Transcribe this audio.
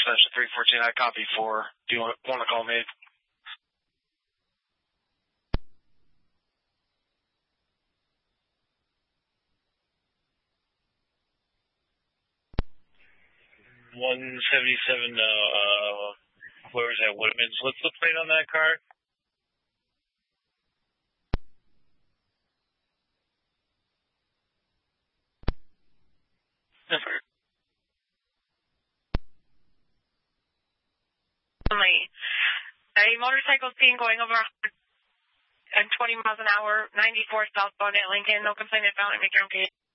extension 314. I copy 4. Do you want to call me? $177, where's that, Woodman's? What's the plate on that car? A motorcycle seen going over 120 miles an hour, 94 southbound at Lincoln. No complaint found at McDermott.